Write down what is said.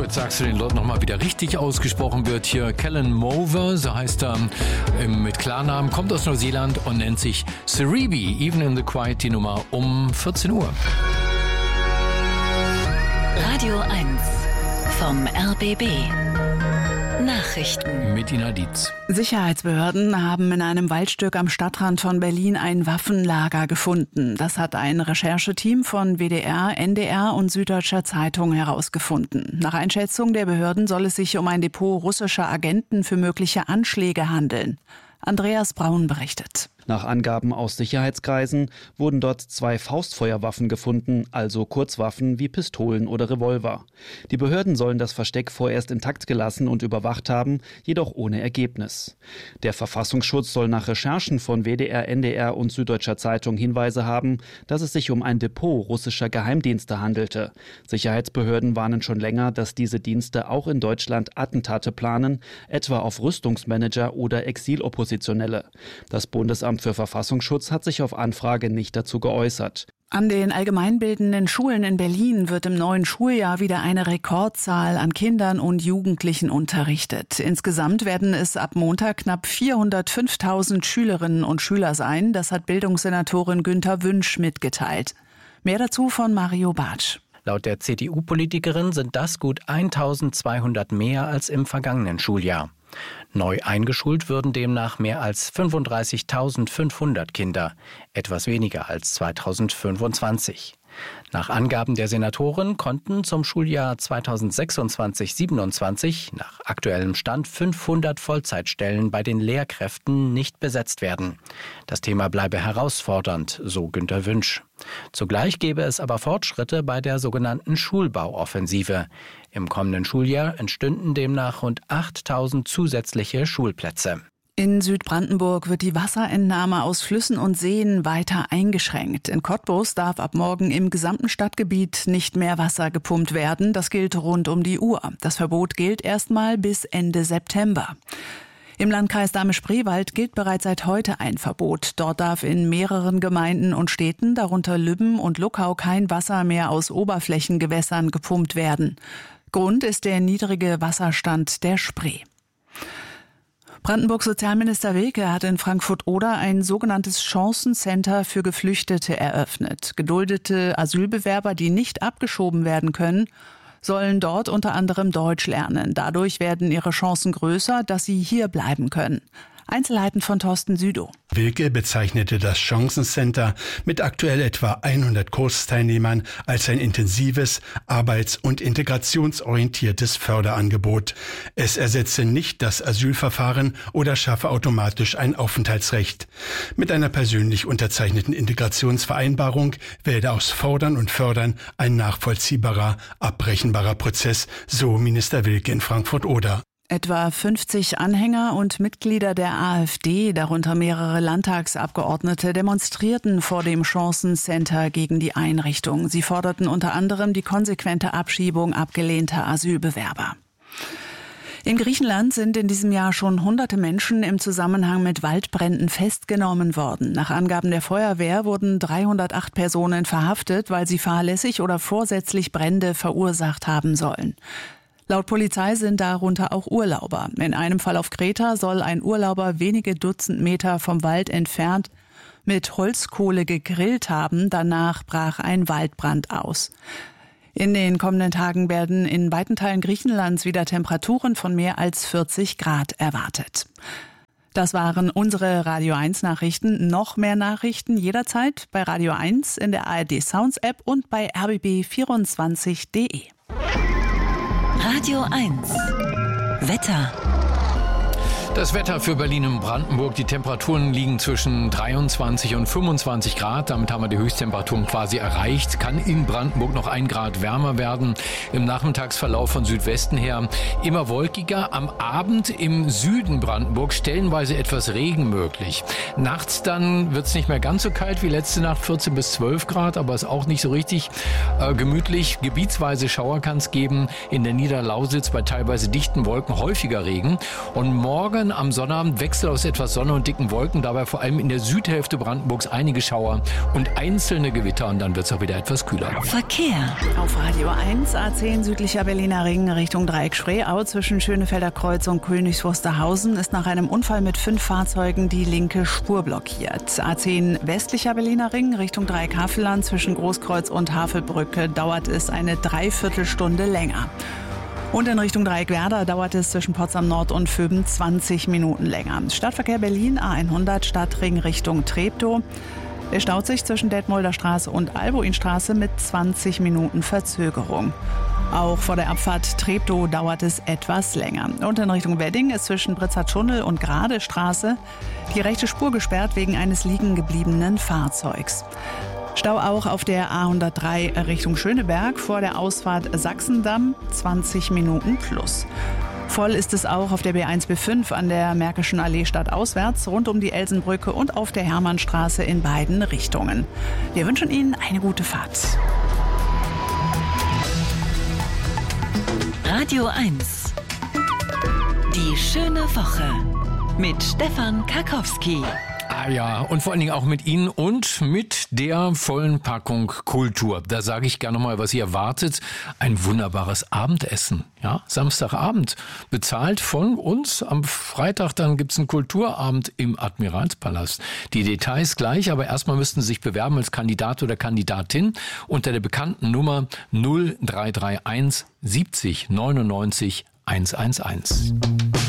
So, jetzt sagst du den Leuten nochmal, wie der richtig ausgesprochen wird. Hier Callan Mover, so heißt er mit Klarnamen, kommt aus Neuseeland und nennt sich Cerebi. Even in the Quiet, die Nummer um 14 Uhr. Radio 1 vom RBB. Nachrichten mit Ina Dietz. Sicherheitsbehörden haben in einem Waldstück am Stadtrand von Berlin ein Waffenlager gefunden. Das hat ein Rechercheteam von WDR, NDR und Süddeutscher Zeitung herausgefunden. Nach Einschätzung der Behörden soll es sich um ein Depot russischer Agenten für mögliche Anschläge handeln. Andreas Braun berichtet. Nach Angaben aus Sicherheitskreisen wurden dort 2 Faustfeuerwaffen gefunden, also Kurzwaffen wie Pistolen oder Revolver. Die Behörden sollen das Versteck vorerst intakt gelassen und überwacht haben, jedoch ohne Ergebnis. Der Verfassungsschutz soll nach Recherchen von WDR, NDR und Süddeutscher Zeitung Hinweise haben, dass es sich um ein Depot russischer Geheimdienste handelte. Sicherheitsbehörden warnen schon länger, dass diese Dienste auch in Deutschland Attentate planen, etwa auf Rüstungsmanager oder Exiloppositionelle. Das Bundesamt für Verfassungsschutz hat sich auf Anfrage nicht dazu geäußert. An den allgemeinbildenden Schulen in Berlin wird im neuen Schuljahr wieder eine Rekordzahl an Kindern und Jugendlichen unterrichtet. Insgesamt werden es ab Montag knapp 405.000 Schülerinnen und Schüler sein. Das hat Bildungssenatorin Günther Wünsch mitgeteilt. Mehr dazu von Mario Bartsch. Laut der CDU-Politikerin sind das gut 1.200 mehr als im vergangenen Schuljahr. Neu eingeschult würden demnach mehr als 35.500 Kinder, etwas weniger als 2025. Nach Angaben der Senatorin konnten zum Schuljahr 2026/27 nach aktuellem Stand 500 Vollzeitstellen bei den Lehrkräften nicht besetzt werden. Das Thema bleibe herausfordernd, so Günther Wünsch. Zugleich gäbe es aber Fortschritte bei der sogenannten Schulbauoffensive. Im kommenden Schuljahr entstünden demnach rund 8.000 zusätzliche Schulplätze. In Südbrandenburg wird die Wasserentnahme aus Flüssen und Seen weiter eingeschränkt. In Cottbus darf ab morgen im gesamten Stadtgebiet nicht mehr Wasser gepumpt werden. Das gilt rund um die Uhr. Das Verbot gilt erstmal bis Ende September. Im Landkreis Dahme-Spreewald gilt bereits seit heute ein Verbot. Dort darf in mehreren Gemeinden und Städten, darunter Lübben und Luckau, kein Wasser mehr aus Oberflächengewässern gepumpt werden. Grund ist der niedrige Wasserstand der Spree. Brandenburgs Sozialminister Wilke hat in Frankfurt-Oder ein sogenanntes Chancencenter für Geflüchtete eröffnet. Geduldete Asylbewerber, die nicht abgeschoben werden können, sollen dort unter anderem Deutsch lernen. Dadurch werden ihre Chancen größer, dass sie hier bleiben können. Einzelheiten von Thorsten Südow. Wilke bezeichnete das Chancencenter mit aktuell etwa 100 Kursteilnehmern als ein intensives, arbeits- und integrationsorientiertes Förderangebot. Es ersetze nicht das Asylverfahren oder schaffe automatisch ein Aufenthaltsrecht. Mit einer persönlich unterzeichneten Integrationsvereinbarung werde aus Fordern und Fördern ein nachvollziehbarer, abbrechenbarer Prozess, so Minister Wilke in Frankfurt-Oder. Etwa 50 Anhänger und Mitglieder der AfD, darunter mehrere Landtagsabgeordnete, demonstrierten vor dem Chancencenter gegen die Einrichtung. Sie forderten unter anderem die konsequente Abschiebung abgelehnter Asylbewerber. In Griechenland sind in diesem Jahr schon hunderte Menschen im Zusammenhang mit Waldbränden festgenommen worden. Nach Angaben der Feuerwehr wurden 308 Personen verhaftet, weil sie fahrlässig oder vorsätzlich Brände verursacht haben sollen. Laut Polizei sind darunter auch Urlauber. In einem Fall auf Kreta soll ein Urlauber wenige Dutzend Meter vom Wald entfernt mit Holzkohle gegrillt haben. Danach brach ein Waldbrand aus. In den kommenden Tagen werden in weiten Teilen Griechenlands wieder Temperaturen von mehr als 40 Grad erwartet. Das waren unsere Radio 1 Nachrichten. Noch mehr Nachrichten jederzeit bei Radio 1 in der ARD Sounds App und bei rbb24.de. Radio 1 Wetter. Das Wetter für Berlin und Brandenburg. Die Temperaturen liegen zwischen 23 und 25 Grad. Damit haben wir die Höchsttemperaturen quasi erreicht. Kann in Brandenburg noch 1 Grad wärmer werden. Im Nachmittagsverlauf von Südwesten her immer wolkiger. Am Abend im Süden Brandenburg stellenweise etwas Regen möglich. Nachts dann wird es nicht mehr ganz so kalt wie letzte Nacht, 14 bis 12 Grad, aber ist auch nicht so richtig gemütlich. Gebietsweise Schauer kann es geben. In der Niederlausitz bei teilweise dichten Wolken häufiger Regen. Und morgen morgen am Sonnabend Wechsel aus etwas Sonne und dicken Wolken, dabei vor allem in der Südhälfte Brandenburgs einige Schauer und einzelne Gewitter und dann wird es auch wieder etwas kühler. Verkehr. Auf Radio 1, A10 südlicher Berliner Ring Richtung Dreieck Spreeau zwischen Schönefelder Kreuz und Königs Wusterhausen ist nach einem Unfall mit 5 Fahrzeugen die linke Spur blockiert. A10 westlicher Berliner Ring Richtung Dreieck Havelland zwischen Großkreuz und Havelbrücke dauert es eine Dreiviertelstunde länger. Und in Richtung Dreieck Werder dauert es zwischen Potsdam Nord und Vöben 20 Minuten länger. Stadtverkehr Berlin A100 Stadtring Richtung Treptow. Der staut sich zwischen Detmolder Straße und Albuinstraße mit 20 Minuten Verzögerung. Auch vor der Abfahrt Treptow dauert es etwas länger. Und in Richtung Wedding ist zwischen Britzert-Tunnel und Gradestraße die rechte Spur gesperrt wegen eines liegen gebliebenen Fahrzeugs. Stau auch auf der A103 Richtung Schöneberg vor der Ausfahrt Sachsendamm 20 Minuten plus. Voll ist es auch auf der B1 B5 an der Märkischen Allee stadtauswärts, rund um die Elsenbrücke und auf der Hermannstraße in beiden Richtungen. Wir wünschen Ihnen eine gute Fahrt. Radio 1. Die schöne Woche mit Stefan Karkowski. Ah ja, und vor allen Dingen auch mit Ihnen und mit der vollen Packung Kultur. Da sage ich gerne mal, was ihr erwartet. Ein wunderbares Abendessen. Ja, Samstagabend. Bezahlt von uns. Am Freitag dann gibt's einen Kulturabend im Admiralspalast. Die Details gleich, aber erstmal müssten Sie sich bewerben als Kandidat oder Kandidatin unter der bekannten Nummer 0331 70 99 111.